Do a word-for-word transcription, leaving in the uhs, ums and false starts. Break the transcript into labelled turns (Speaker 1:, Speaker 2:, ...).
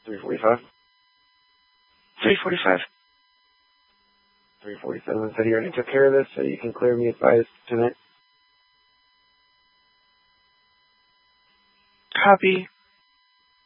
Speaker 1: three forty-five.
Speaker 2: three forty-five.
Speaker 1: three forty-seven said you already took care of this, so you can clear me advised tonight.
Speaker 2: Copy.